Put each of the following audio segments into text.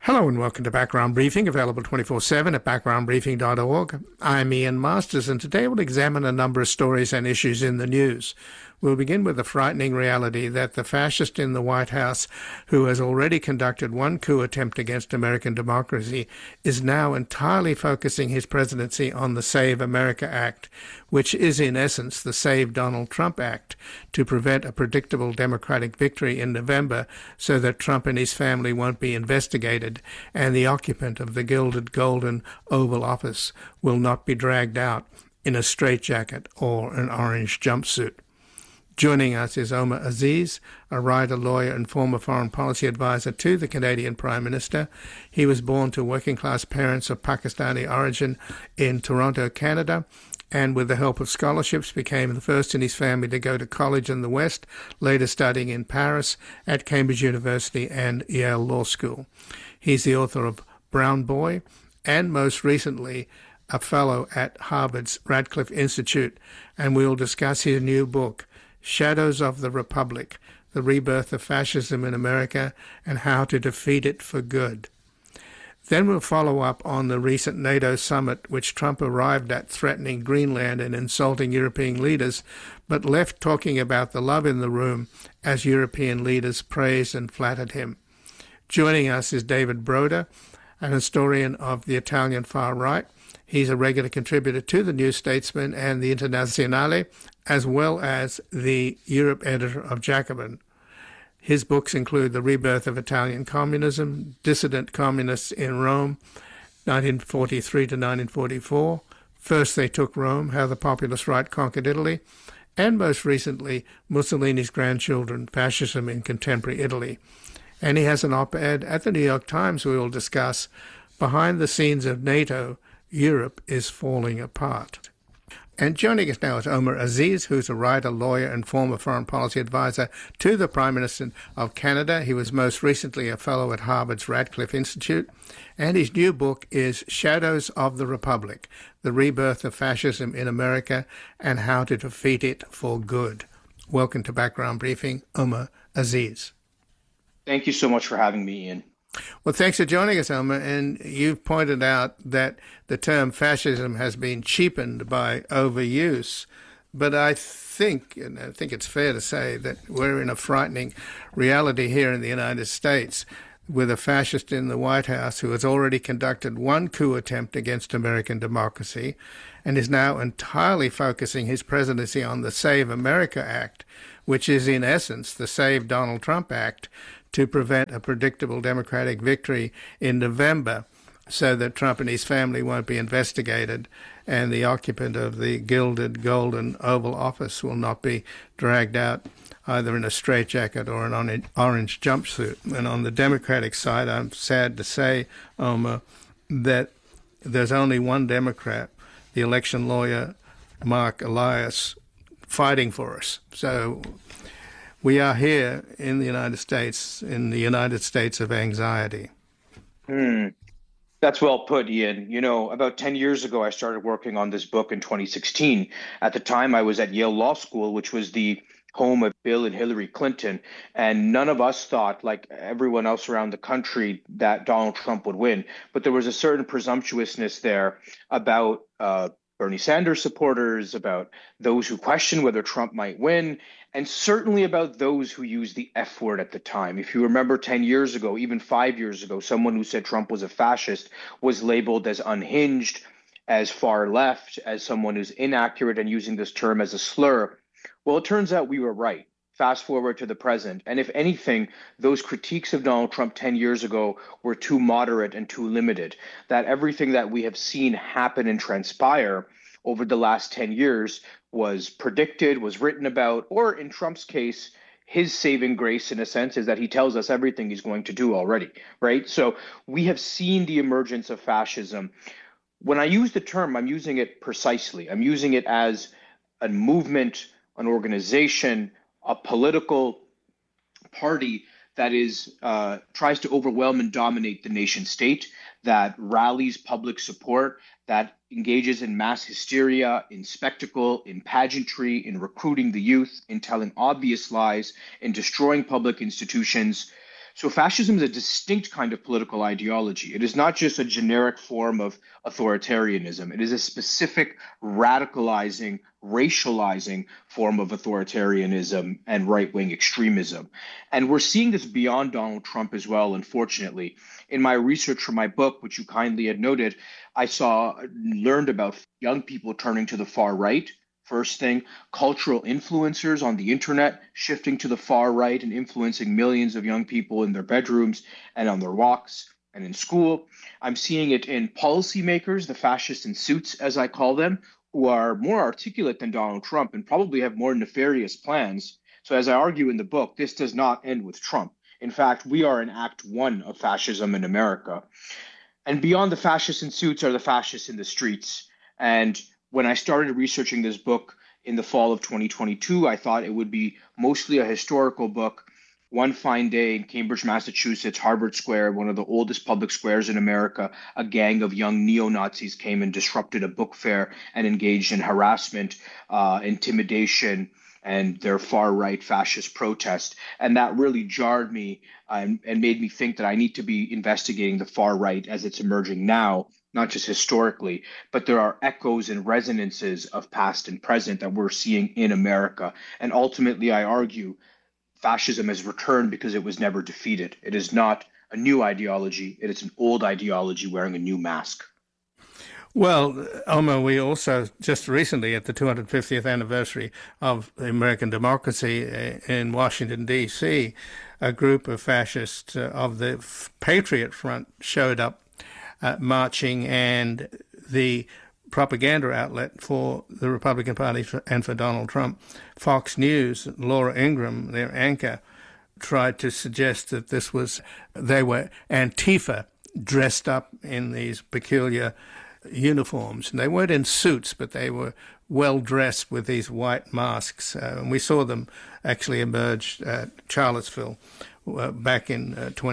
Hello and welcome to Background Briefing, available 24/7 at backgroundbriefing.org. I'm Ian Masters, and today we'll examine a number of stories and issues in the news. We'll begin with the frightening reality that the fascist in the White House, who has already conducted one coup attempt against American democracy, is now entirely focusing his presidency on the Save America Act, which is in essence the Save Donald Trump Act, to prevent a predictable Democratic victory in November so that Trump and his family won't be investigated and the occupant of the gilded golden Oval Office will not be dragged out in a straitjacket or an orange jumpsuit. Joining us is Omar Aziz, a writer, lawyer and former foreign policy advisor to the Canadian Prime Minister. He was born to working-class parents of Pakistani origin in Toronto, Canada, and with the help of scholarships became the first in his family to go to college in the West, later studying in Paris at Cambridge University and Yale Law School. He's the author of Brown Boy and most recently a fellow at Harvard's Radcliffe Institute, and we'll discuss his new book, Shadows of the Republic, The Rebirth of Fascism in America and How to Defeat It for Good. Then we'll follow up on the recent NATO summit, which Trump arrived at threatening Greenland and insulting European leaders, but left talking about the love in the room as European leaders praised and flattered him. Joining us is David Broder, an historian of the Italian far right. He's a regular contributor to the New Statesman and the Internazionale, as well as the Europe editor of Jacobin. His books include The Rebirth of Italian Communism, Dissident Communists in Rome, 1943 to 1944, First They Took Rome, How the Populist Right Conquered Italy, and most recently, Mussolini's Grandchildren, Fascism in Contemporary Italy. And he has an op-ed at the New York Times we will discuss, Behind the Scenes of NATO, Europe is Falling Apart. And joining us now is Omar Aziz, who's a writer, lawyer, and former foreign policy advisor to the Prime Minister of Canada. He was most recently a fellow at Harvard's Radcliffe Institute. And his new book is Shadows of the Republic, The Rebirth of Fascism in America and How to Defeat It for Good. Welcome to Background Briefing, Omar Aziz. Thank you so much for having me, Ian. Well, thanks for joining us, Omar. And you've pointed out that the term fascism has been cheapened by overuse. But I think it's fair to say that we're in a frightening reality here in the United States with a fascist in the White House who has already conducted one coup attempt against American democracy and is now entirely focusing his presidency on the Save America Act, which is in essence the Save Donald Trump Act, to prevent a predictable Democratic victory in November so that Trump and his family won't be investigated and the occupant of the gilded golden Oval Office will not be dragged out either in a straitjacket or an orange jumpsuit. And on the Democratic side, I'm sad to say, Omar, that there's only one Democrat, the election lawyer Mark Elias, fighting for us. So we are here in the United States of anxiety. That's well put, Ian. You know, about 10 years ago, I started working on this book in 2016. At the time, I was at Yale Law School, which was the home of Bill and Hillary Clinton. And none of us thought, like everyone else around the country, that Donald Trump would win. But there was a certain presumptuousness there about Bernie Sanders supporters, about those who questioned whether Trump might win, and certainly about those who used the F word at the time. If you remember 10 years ago, even 5 years ago, someone who said Trump was a fascist was labeled as unhinged, as far left, as someone who's inaccurate and using this term as a slur. Well, it turns out we were right. Fast forward to the present. And if anything, those critiques of Donald Trump 10 years ago were too moderate and too limited, that everything that we have seen happen and transpire over the last 10 years was predicted, was written about, or in Trump's case, his saving grace in a sense is that he tells us everything he's going to do already, right? So we have seen the emergence of fascism. When I use the term, I'm using it precisely. I'm using it as a movement, an organization, a political party that is tries to overwhelm and dominate the nation state, that rallies public support, that engages in mass hysteria, in spectacle, in pageantry, in recruiting the youth, in telling obvious lies, in destroying public institutions. So fascism is a distinct kind of political ideology. It is not just a generic form of authoritarianism. It is a specific radicalizing, racializing form of authoritarianism and right-wing extremism. And we're seeing this beyond Donald Trump as well, unfortunately. In my research for my book, which you kindly had noted, I learned about young people turning to the far right. First thing, cultural influencers on the internet shifting to the far right and influencing millions of young people in their bedrooms and on their walks and in school. I'm seeing it in policymakers, the fascists in suits, as I call them, who are more articulate than Donald Trump and probably have more nefarious plans. So as I argue in the book, this does not end with Trump. In fact, we are in Act 1 of fascism in America. And beyond the fascists in suits are the fascists in the streets. And when I started researching this book in the fall of 2022, I thought it would be mostly a historical book. One fine day in Cambridge, Massachusetts, Harvard Square, one of the oldest public squares in America, a gang of young neo-Nazis came and disrupted a book fair and engaged in harassment, intimidation, and their far-right fascist protest. And that really jarred me and made me think that I need to be investigating the far right as it's emerging now, not just historically, but there are echoes and resonances of past and present that we're seeing in America. And ultimately, I argue, fascism has returned because it was never defeated. It is not a new ideology. It is an old ideology wearing a new mask. Well, Omar, we also just recently at the 250th anniversary of American democracy in Washington, D.C., a group of fascists of the Patriot Front showed up marching, and the propaganda outlet for the Republican Party and for Donald Trump, Fox News, Laura Ingraham, their anchor, tried to suggest that they were Antifa dressed up in these peculiar uniforms. And they weren't in suits, but they were well dressed with these white masks. And we saw them actually emerge at Charlottesville back in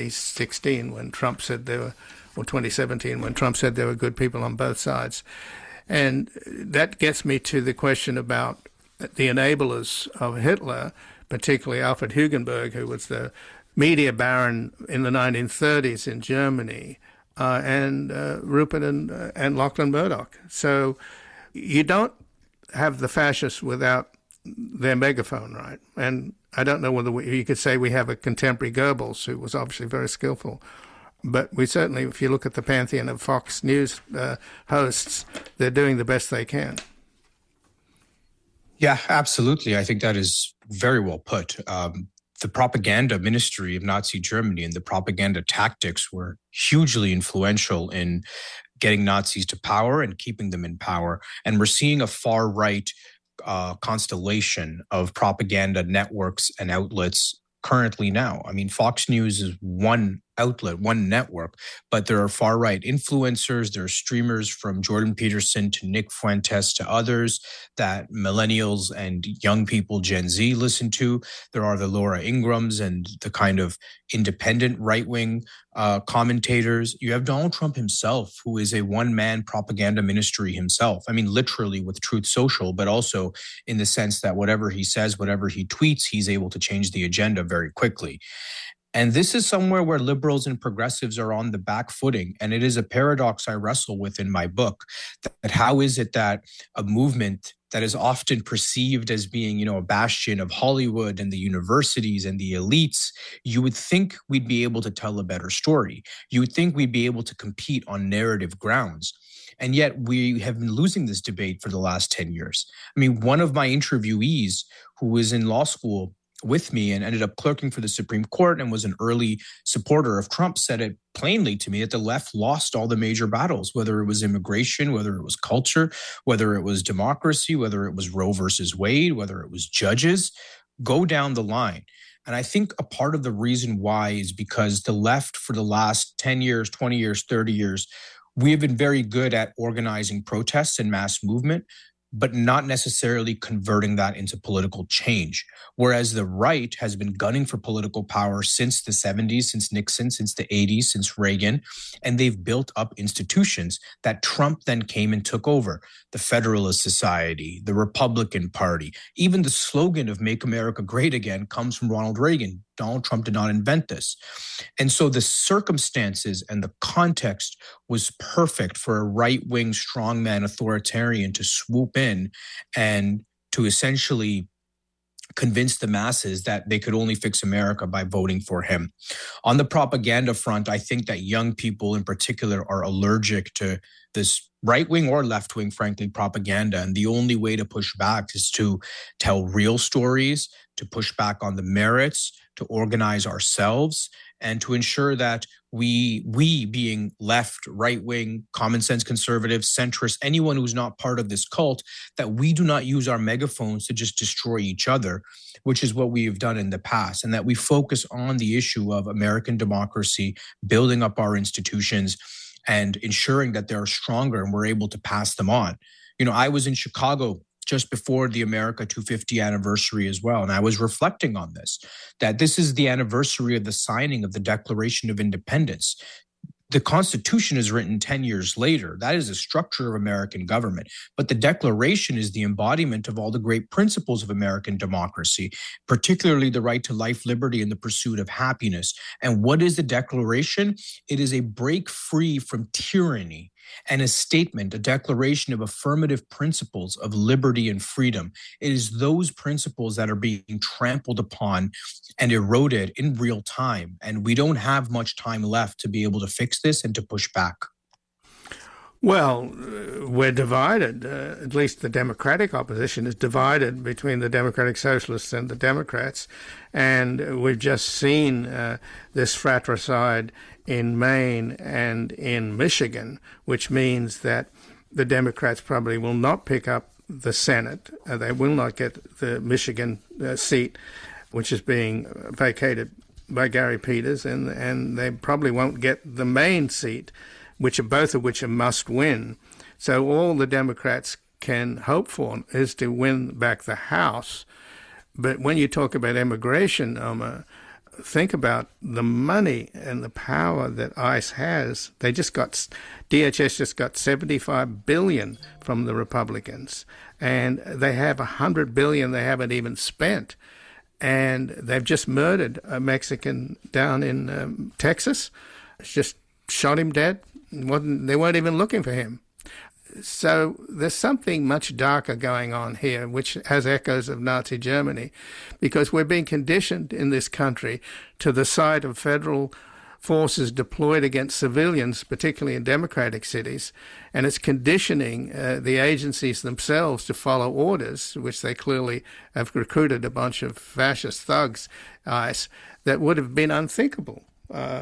2016 when Trump said there were, or 2017 when Trump said there were good people on both sides. And that gets me to the question about the enablers of Hitler, particularly Alfred Hugenberg, who was the media baron in the 1930s in Germany, and Rupert and Lachlan Murdoch. So you don't have the fascists without their megaphone, right? And I don't know whether you could say we have a contemporary Goebbels, who was obviously very skillful. But we certainly, if you look at the pantheon of Fox News hosts, they're doing the best they can. Yeah, absolutely. I think that is very well put. The propaganda ministry of Nazi Germany and the propaganda tactics were hugely influential in getting Nazis to power and keeping them in power. And we're seeing a far-right constellation of propaganda networks and outlets currently now. I mean, Fox News is one outlet, one network, but there are far-right influencers, there are streamers from Jordan Peterson to Nick Fuentes to others that millennials and young people, Gen Z, listen to. There are the Laura Ingrams and the kind of independent right-wing commentators. You have Donald Trump himself, who is a one-man propaganda ministry himself. I mean, literally with Truth Social, but also in the sense that whatever he says, whatever he tweets, he's able to change the agenda very quickly. And this is somewhere where liberals and progressives are on the back footing. And it is a paradox I wrestle with in my book, that how is it that a movement that is often perceived as being, a bastion of Hollywood and the universities and the elites, you would think we'd be able to tell a better story. You would think we'd be able to compete on narrative grounds. And yet we have been losing this debate for the last 10 years. I mean, one of my interviewees who was in law school with me and ended up clerking for the Supreme Court and was an early supporter of Trump said it plainly to me that the left lost all the major battles, whether it was immigration, whether it was culture, whether it was democracy, whether it was Roe versus Wade, whether it was judges, go down the line. And I think a part of the reason why is because the left for the last 10 years, 20 years, 30 years, we have been very good at organizing protests and mass movement, but not necessarily converting that into political change. Whereas the right has been gunning for political power since the 70s, since Nixon, since the 80s, since Reagan, and they've built up institutions that Trump then came and took over. The Federalist Society, the Republican Party, even the slogan of Make America Great Again comes from Ronald Reagan. Donald Trump did not invent this. And so the circumstances and the context was perfect for a right-wing strongman authoritarian to swoop in and to essentially convince the masses that they could only fix America by voting for him. On the propaganda front, I think that young people in particular are allergic to this right-wing or left-wing, frankly, propaganda. And the only way to push back is to tell real stories, to push back on the merits, to organize ourselves, and to ensure that we being left, right-wing, common sense conservatives, centrists, anyone who's not part of this cult, that we do not use our megaphones to just destroy each other, which is what we have done in the past, and that we focus on the issue of American democracy, building up our institutions, and ensuring that they're stronger and we're able to pass them on. You know, I was in Chicago just before the America 250 anniversary as well. And I was reflecting on this, that this is the anniversary of the signing of the Declaration of Independence. The Constitution is written 10 years later. That is the structure of American government. But the Declaration is the embodiment of all the great principles of American democracy, particularly the right to life, liberty, and the pursuit of happiness. And what is the Declaration? It is a break free from tyranny and a statement, a declaration of affirmative principles of liberty and freedom. It is those principles that are being trampled upon and eroded in real time. And we don't have much time left to be able to fix this and to push back. Well, we're divided. At least the Democratic opposition is divided between the Democratic Socialists and the Democrats. And we've just seen this fratricide in Maine and in Michigan, which means that the Democrats probably will not pick up the Senate. They will not get the Michigan seat, which is being vacated by Gary Peters, and they probably won't get the Maine seat, both of which are must win. So all the Democrats can hope for is to win back the House. But when you talk about immigration, think about the money and the power that ICE has. DHS just got $75 billion from the Republicans, and they have $100 billion they haven't even spent. And they've just murdered a Mexican down in Texas. Just shot him dead. They weren't even looking for him. So there's something much darker going on here, which has echoes of Nazi Germany, because we're being conditioned in this country to the sight of federal forces deployed against civilians, particularly in democratic cities, and it's conditioning the agencies themselves to follow orders, which they clearly have recruited a bunch of fascist thugs, ICE, that would have been unthinkable